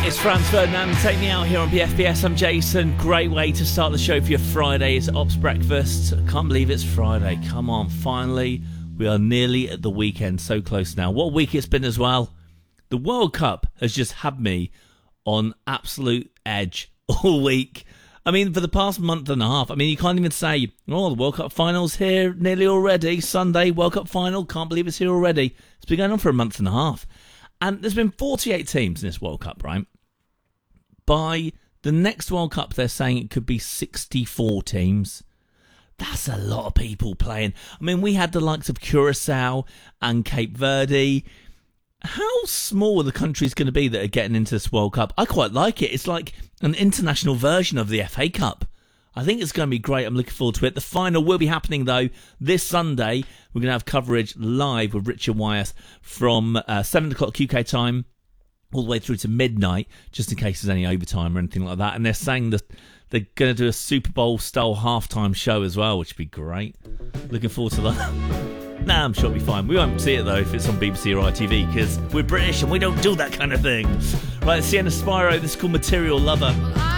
It's Franz Ferdinand. Take me out here on BFBS. I'm Jason. Great way to start the show for your Friday is Ops Breakfast. I can't believe it's Friday. Come on, finally. We are nearly at the weekend. So close now. What a week it's been as well. The World Cup has just had me on absolute edge all week. I mean, for the past month and a half, I mean, you can't even say, oh, the World Cup final's here nearly already. Sunday, World Cup final. Can't believe it's here already. It's been going on for a month and a half. And there's been 48 teams in this World Cup, right? By the next World Cup, they're saying it could be 64 teams. That's a lot of people playing. I mean, we had the likes of Curacao and Cape Verde. How small are the countries going to be that are getting into this World Cup? I quite like it. It's like an international version of the FA Cup. I think it's going to be great. I'm looking forward to it. The final will be happening, though, this Sunday. We're going to have coverage live with Richard Wyeth from 7 o'clock UK time all the way through to midnight, just in case there's any overtime or anything like that. And they're saying that they're going to do a Super Bowl-style halftime show as well, which would be great. Looking forward to that. Nah, I'm sure it'll be fine. We won't see it, though, if it's on BBC or ITV, because we're British and we don't do that kind of thing. Right, Sienna Spyro, this is called Material Lover.